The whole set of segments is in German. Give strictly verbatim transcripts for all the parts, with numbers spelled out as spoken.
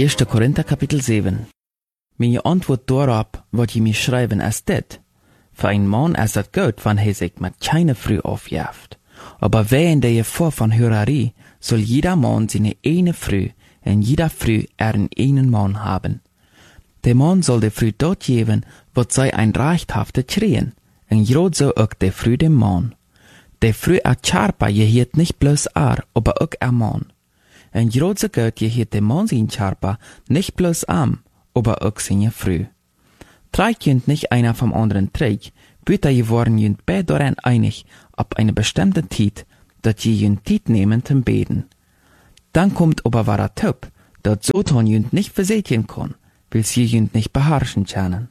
Eerste Korinther Kapitel zeven. Mijn antwoord daarop wat je mij schrijven is dit. Voor een man is het goed, wanneer hij zich met keine vrouw afjaagt. Aber während der Gefahr von Hurerei soll jeder Mann seine eine Frau und jeder Frau ihren einen Mann haben. Der Mann soll der Frau dort geben, wat zij ein rechthafte kriegen, und grad so auch der Frau dem Mann. Der Frau a Charpa gehiet nicht bloß ar, aber auch a Mann. Und grad so gut gehiet der Mann sein Charpa nicht bloß am, aber auch seine Frau. Trägt jünd nicht einer vom anderen trägt, büter geworden jünd beid daran einig, ab eine bestimmte Zeit, dat je jünd Zeit nehmen zum Beten. Dann kommt aber wahrer Typ, dat so ton jünd nicht versätjen kann, will sie jünd nicht beherrschen können.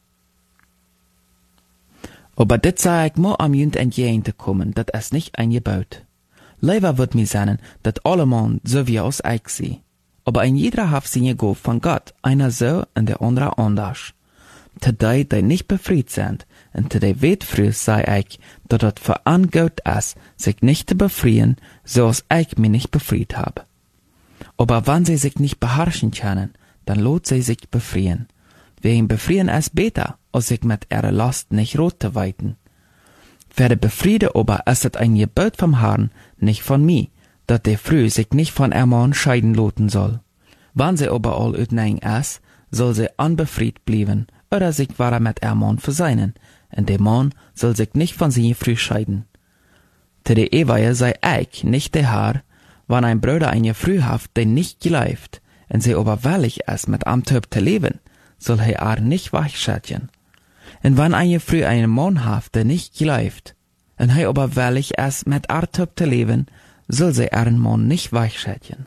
Aber dit sei ich mo am jünd entgegen te kommen, dat es nicht eingebaut. Leider wird mir sagen, dat alle Mann so wie aus ich sie. Aber ein jeder hat seine Gabe von Gott, einer so und der andere anders. Te die, die nicht befreit sind, und te die weet früh sei ich, dat het für an gut ist, sich nicht zu befreien, so als ich mich nicht befreit habe. Aber wenn sie sich nicht beherrschen können, dann lohnt sie sich befreien. Wegen befreien ist besser, als sich mit ihrer Last nicht rot zu weiten. Für die Befriede aber ist es ein Gebot vom Herrn, nicht von mir, dat der Frau sich nicht von ihrem Mann scheiden loten soll. Wenn sie aber all uitnein ist, soll sie unbefreit bleiben, oder sich wahrer mit ihrem Mann verseinen, und der Mann soll sich nicht von seiner Frau scheiden. Zu der Ehe sei ich, nicht der Herr, wenn ein Bruder eine Frau hat, die nicht geleift, und sie aber willig ist, mit am Typ zu leben, soll er er nicht weichschätzen. Und wenn eine Frau einen Mann hat, der nicht geleift, und er aber willig ist, mit am Typ zu leben, soll sie ihren Mann nicht weichschätzen.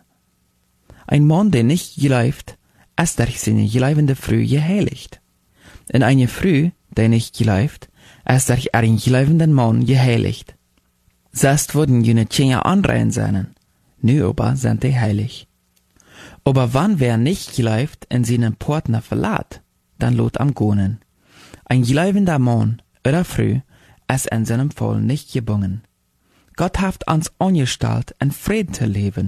Ein Mann, der nicht geleift, ist durch seine geleivende Frau geheiligt. Und eine Frau, die nicht geleift, ist durch ihren geleivenden Mann geheiligt. Selbst wurden jene Tschinja anrein sein, nu aber sind die heilig. Aber wann wer nicht geleift und seinen Partner verlässt, dann lot am Gonen. Ein geleivender Mann oder Frau ist in seinem Fall nicht gebunden. Gott hat uns angestellt, in Frieden zu leben.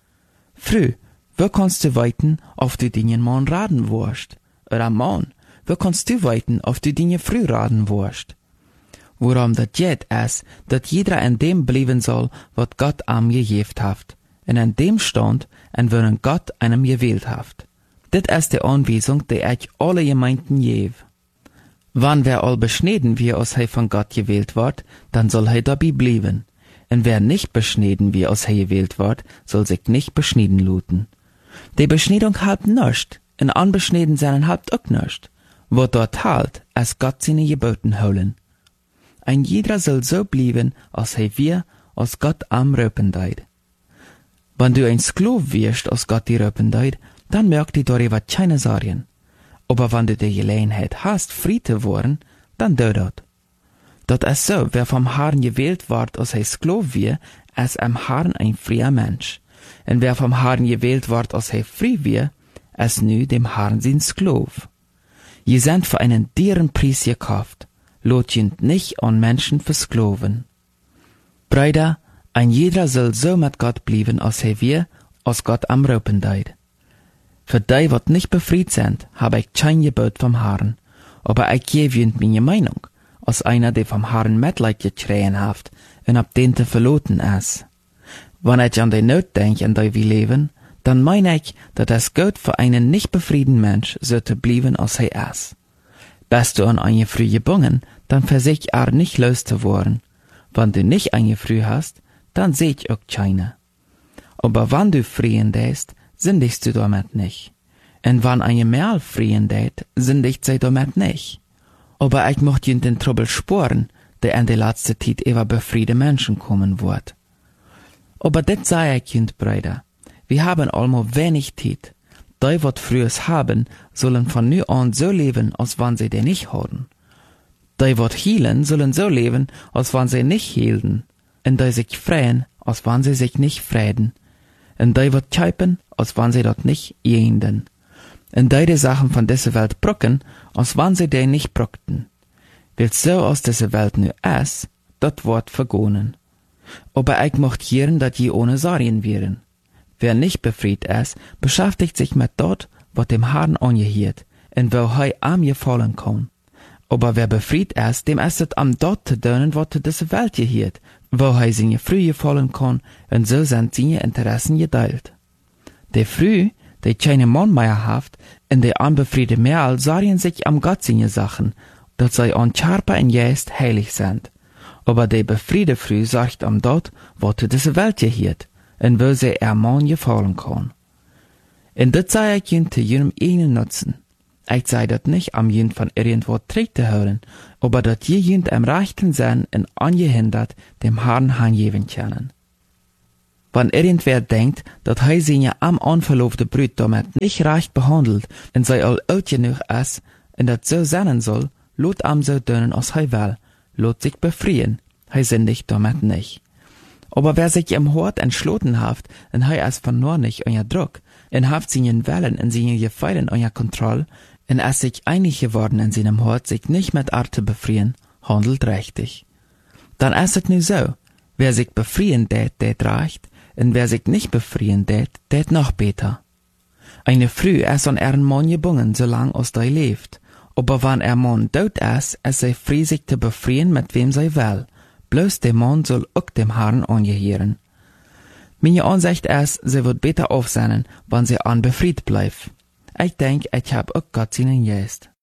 Frau, wo kannst du weiten, auf du den Mann raten wirst? Oder Mann, wo kannst du weiten, auf du den Frau raten wirst? Worum das geht, ist, dass jeder in dem bleiben soll, was Gott ihm gegeben hat, und in dem Stand, in welchem Gott einem gewählt hat. Das ist die Anweisung, die ich alle Gemeinden gebe. Wenn wer all beschneden wie aus er von Gott gewählt wird, dann soll er dabei bleiben. Und wer nicht beschneden wie aus er gewählt wird, soll sich nicht beschneden luten. Die Beschneidung halt nischt, und unbeschneden sein halt auch nischt. Wo dort halt, als Gott seine Geboten holen. Ein jeder soll so bleiben, als er wir, als Gott am Röpen deit. Wenn du ein Sklav wirst, als Gott die Röpen deit, dann merkt die darüber keine Sorgen. Aber wenn du die Gelegenheit hast, frei zu werden, dann do dat. Dat ist so, wer vom Herrn gewählt wird, als er Sklav wird, ist am Herrn ein freier Mensch. Und wer vom Herrn gewählt wird, als er frei wird, ist nu dem Herrn sein Sklav. Je sind für einen dearen Preis gekauft, lot jent nicht an Menschen versklaven. Brüder, ein jeder soll so mit Gott bleiben, als er wir, als Gott am Röpen deit. Für die, wat nicht befreit sind, habe ich kein Gebot vom Herrn, aber ich gebe jent meine Meinung, als einer, der vom Herrn Mitleid gekriegen hat und ab den te verloten ist. Wenn ich an die Not denke, in der wir leben, dann meine ich, dass es gut für einen nicht befriedenen Mensch so zu bleiben, als er ist. Bist du an eine Früh gebunden, dann versich er nicht loszuwerden. Wenn du nicht eine Früh hast, dann seht auch keine. Aber wenn du frieren däst, sündigst du damit nicht. Und wenn eine Merl frieren dät, sündigt sie damit nicht. Aber ich möchte in den Trouble sporen, der in der letzten Zeit über befriedene Menschen kommen wird. Aber das sei ich, Kind, Brüder. Wir haben allmo wenig Zeit. Die, wat frühes haben, sollen von nu an so leben, als wenn sie den nicht haben. Die, wat hielen, sollen so leben, als wenn sie nicht hielten. Und die sich freien, als wenn sie sich nicht freiden. Und die, wat kuipen, als wenn sie dort nicht jenden. Und die, die Sachen von dieser Welt brücken, als wenn sie die nicht brückten. Weil so aus dieser Welt nu ist, dat wird vergonen. Aber ich mocht hören, dat je ohne Sorgen wären. Wer nicht befried ist, beschäftigt sich mit dort, was dem Herrn angehiert, und wo hij am gefallen kann. Aber wer befried ist, dem ist es am dort zu tun, was zu dieser Welt gehiert, wo hij seine Früh gefallen kann, und so sind seine Interessen geteilt. Die Früh, die keine Mann mehr haft, und die unbefriede Merl sorgen sich am Gott seine Sachen, dass sie an Körper und Geist heilig sind. Aber die befriede Früh sorgt am dort, was zu dieser Welt gehiert, und wo sie ihr Mann gefallen kann. Und das sei ich ihnen zu ihrem eigenen Nutzen. Ich sei das nicht, am jünd von irgendwo Trick zu hören, aber dass je jünd am rechten Sinn und ungehindert dem Herrn hingeben können. Wenn irgendwer denkt, dass er seine am unverlobte Brut damit nicht recht behandelt und sei all alt genug ist und das so sein soll, lot am so dönen als er will, lot sich befreien, er sündigt damit nicht. Aber wer sich im Hort entschlossen hat, und er ist von nur nicht unter Druck, und hat seinen Willen und seine Gefallen unter Kontrolle, und ist sich einig geworden in seinem Hort, sich nicht mit Art zu befreien, handelt richtig. Dann ist es nur so, wer sich befreien tät, tät recht, und wer sich nicht befreien tät, tät noch besser. Eine Frau ist an ihren Mann gebunden, solange als er lebt, aber wenn ihr Mann tot ist, ist sie frei, sich zu befreien, mit wem sie will, bloß der Mann soll auch dem Herrn angehören. Meine Ansicht ist, sie wird besser aufsehen, wenn sie unbefreit bleibt. Ich denke, ich hab auch Gott seinen Geist.